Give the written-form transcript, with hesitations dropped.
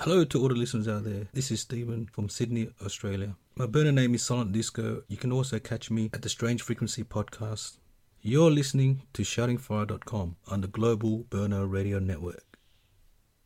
Hello to all the listeners out there. This is Stephen from Sydney, Australia. My burner name is Silent Disco. You can also catch me at the Strange Frequency podcast. You're listening to shoutingfire.com on the Global Burner Radio Network.